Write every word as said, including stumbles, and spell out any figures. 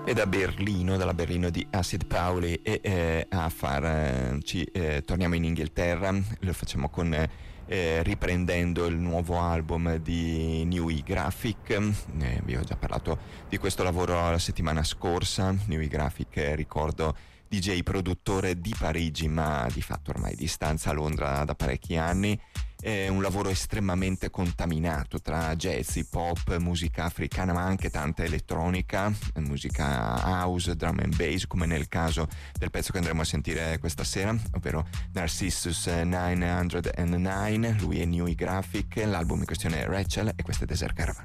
E da Berlino, dalla Berlino di Acid Pauli e eh, a farci eh, torniamo in Inghilterra, lo facciamo con eh, riprendendo il nuovo album di Newy Graphic. Eh, vi ho già parlato di questo lavoro la settimana scorsa. Newy Graphic, eh, ricordo, D J produttore di Parigi, ma di fatto ormai di stanza a Londra da parecchi anni. È un lavoro estremamente contaminato tra jazz, hip hop, musica africana, ma anche tanta elettronica, musica house, drum and bass, come nel caso del pezzo che andremo a sentire questa sera, ovvero Narcissus nove zero nove. Lui è Newy Graphic, l'album in questione è Rachel e questo è Desert Caravan.